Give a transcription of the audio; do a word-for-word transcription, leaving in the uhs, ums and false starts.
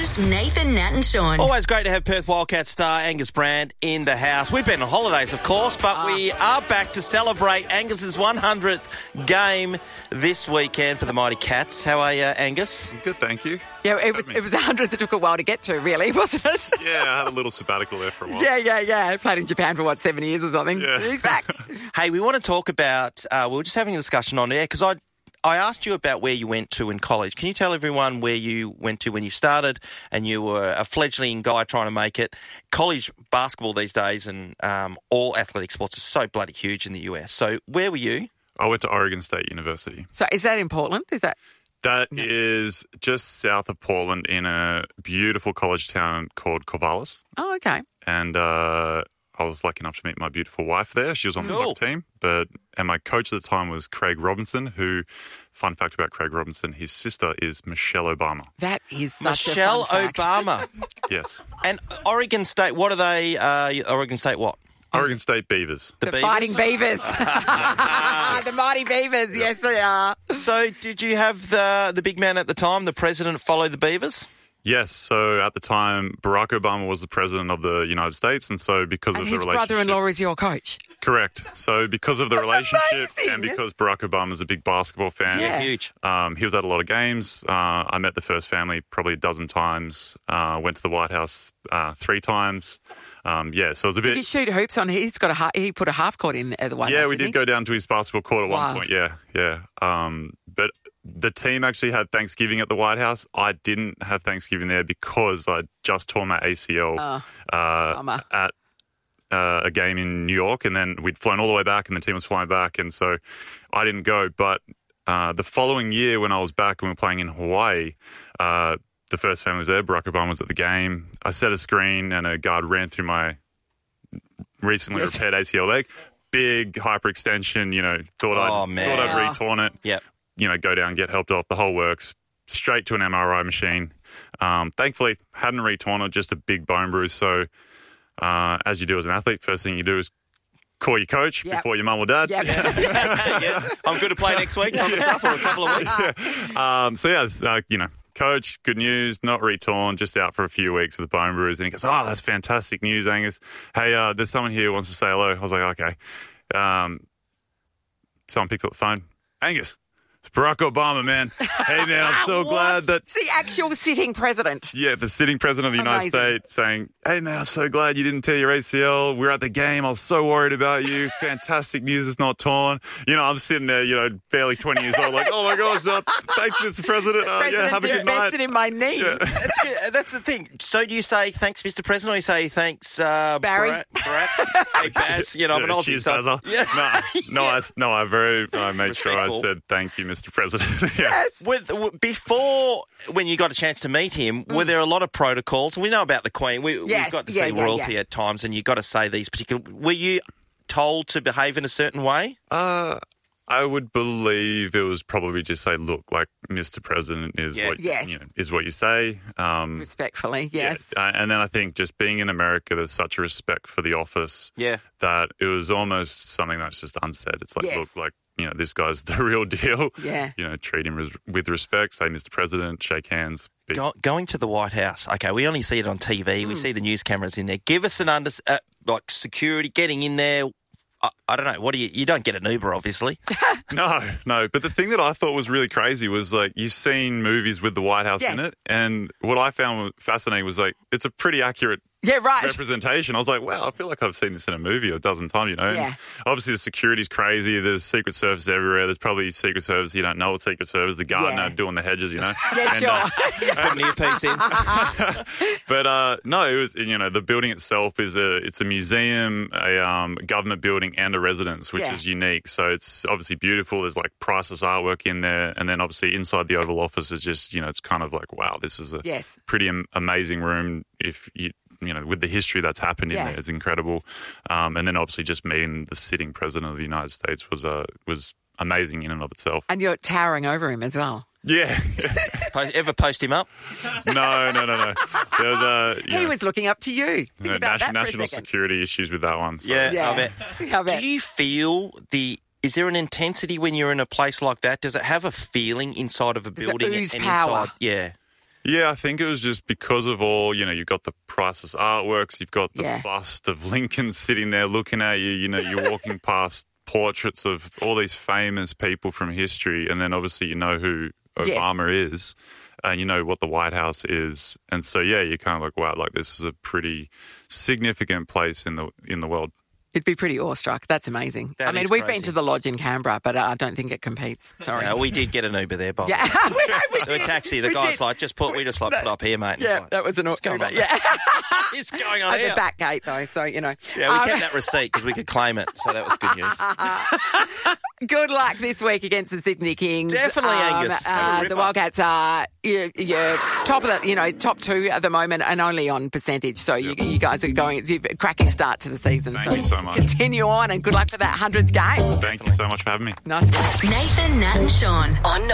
Breakfast, Nathan, Nat and Sean. Always great to have Perth Wildcats star Angus Brand in the house. We've been on holidays, of course, but we are back to celebrate Angus's one hundredth game this weekend for the Mighty Cats. How are you, Angus? Good, thank you. Yeah, it was, it was one hundredth that took a while to get to, really, wasn't it? Yeah, I had a little sabbatical there for a while. Yeah, yeah, yeah. I played in Japan for, what, seven years or something? Yeah. He's back. Hey, we want to talk about, uh, we were just having a discussion on air because I I asked you about where you went to in college. Can you tell everyone where you went to when you started and you were a fledgling guy trying to make it? College basketball these days and um, all athletic sports are so bloody huge in the U S. So where were you? I went to Oregon State University. So is that in Portland? Is that... That No. is just south of Portland in a beautiful college town called Corvallis. Oh, okay. And uh, I was lucky enough to meet my beautiful wife there. She was on the Cool. soccer team. But, and my coach at the time was Craig Robinson, who, fun fact about Craig Robinson, his sister is Michelle Obama. That is such Michelle a fun fact. Obama. Yes. And Oregon State, what are they? Uh, Oregon State what? Oregon State Beavers. The, Beavers? Fighting Beavers. The Mighty Beavers, yes they are. So did you have the the big man at the time, the president, follow the Beavers? Yes. So at the time, Barack Obama was the president of the United States. And so because And of the his relationship... brother-in-law is your coach. Correct. So because of the That's relationship amazing. and because Barack Obama's a big basketball fan, Yeah. Huge. um, he was at a lot of games. Uh, I met the first family probably a dozen times. Uh, went to the White House uh, three times. Um, yeah, so it was a Did bit... you shoot hoops on? He's got a ha- he put a half court in at the White Yeah, House, we didn't did he? go down to his basketball court at Wow. one point. Yeah, yeah. Um, but the team actually had Thanksgiving at the White House. I didn't have Thanksgiving there because I just tore my A C L Oh, uh, bummer. at uh, a game in New York, and then we'd flown all the way back, and the team was flying back, and so I didn't go. But uh, the following year, when I was back and we were playing in Hawaii, uh, the first family was there. Barack Obama was at the game. I set a screen, and a guard ran through my recently Yes. repaired A C L leg. Big hyperextension, you know, thought Oh, I'd, man. thought I'd Yeah. re-torn it, Yep. you know, go down, get helped off, the whole works, straight to an M R I machine. Um, thankfully, hadn't re-torn it, just a big bone bruise. So uh, as you do as an athlete, first thing you do is call your coach Yep. before your mum or dad. Yeah. yeah. I'm good to play next week type of stuff or a couple of weeks. Um, so, yeah, it's, uh, you know, coach, good news, not re-torn, just out for a few weeks with a bone bruise. And he goes, oh, that's fantastic news, Angus. Hey, uh, there's someone here who wants to say hello. I was like, okay. Um, someone picks up the phone. Angus, it's Barack Obama, man. Hey, man, I'm so glad that, It's the actual sitting president. yeah, the sitting president of the United Amazing. States saying, hey, man, I'm so glad you didn't tear your A C L. We were at the game. I was so worried about you. Fantastic news, it's not torn. You know, I'm sitting there, you know, barely twenty years old, like, oh, my gosh, uh, thanks, Mister President. Uh, yeah, have a good night. invested in my knee. That's good. That's the thing. So do you say thanks, Mister President, or you say thanks, uh, Barry? Barack? Barack? Hey, Baz, you know, I'm an Yeah, Aussie, cheers, so- Bazza. Yeah. No, no, I, no, I very, I made sure I Respectful. said thank you, Mister President. yeah. Yes. With, w- before, when you got a chance to meet him, were there a lot of protocols? We know about the Queen. We, Mm. Yes, we've got to yeah, see yeah, royalty yeah. at times, and you've got to say these particular... Were you told to behave in a certain way? Uh, I would believe it was probably just say, look, like Mister President is Yeah. what Yes. you know, is what you say. Um, Respectfully, yes. yeah, uh, and then I think just being in America, there's such a respect for the office Yeah. that it was almost something that's just unsaid. It's like, Yes. look, like, you know, this guy's the real deal. Yeah. You know, treat him with, with respect, say Mister President, shake hands. Be- Go, going to the White House. Okay, we only see it on T V. Hmm. We see the news cameras in there. Give us an under... Uh, like security, getting in there... I, I don't know. What do you... You don't get an Uber, obviously. No, no. But the thing that I thought was really crazy was like you've seen movies with the White House Yes. in it, and what I found fascinating was like it's a pretty accurate Yeah, right. representation. I was like, wow, I feel like I've seen this in a movie a dozen times, you know? And Yeah. obviously the security's crazy. There's Secret Service everywhere. There's probably Secret Service you don't know what Secret Service, the gardener Yeah. doing the hedges, you know? Yeah, And, sure. uh, Put an earpiece in. But uh, no, it was, you know, the building itself is a, it's a museum, a um, government building and a residence, which Yeah. is unique. So it's obviously beautiful. There's like priceless artwork in there. And then obviously inside the Oval Office is just, you know, it's kind of like, wow, this is a Yes. pretty am- amazing room. If you, you know, with the history that's happened in Yeah. there, it's incredible. Um, and then obviously just meeting the sitting president of the United States was uh, was amazing in and of itself. And you're towering over him as well. Yeah. Post, ever post him up? no, no, no, no. There was uh, you He know, was looking up to you. Think you know, about nation- that for a national second. security issues with that one. So. Yeah, Yeah. I bet. I bet. Do you feel the... Is there an intensity when you're in a place like that? Does it have a feeling inside of a Does it building? ooze and power? Inside, yeah. Yeah, I think it was just because of all, you know, you've got the priceless artworks, you've got the Yeah. bust of Lincoln sitting there looking at you, you know, you're walking past portraits of all these famous people from history, and then obviously you know who Yes. Obama is, and you know what the White House is. And so, yeah, you're kind of like, wow, like this is a pretty significant place in the in the world. It'd be pretty awestruck. That's amazing. That I mean, is we've crazy. been to the lodge in Canberra, but uh, I don't think it competes. Sorry. No, we did get an Uber there, Bob. Yeah, we, we The did. taxi, the We guy's did. like, just put, we just like put up here, mate. And he's Yeah, like, that was an What's going Uber. on? Yeah, It's going on at here. the back gate though, so you know. Yeah, we Um, kept that receipt because we could claim it, so that was good news. Good luck this week against the Sydney Kings. Definitely, Angus. Have a Uh, the ripper. Wildcats are you're, you're top of the, you know, top two at the moment, and only on percentage. So you, you guys are going. It's a cracking start to the season. Thank so you so much. Continue on, and good luck for that hundredth game. Thank you so much for having me. Nice work. Nathan, Nat and Sean on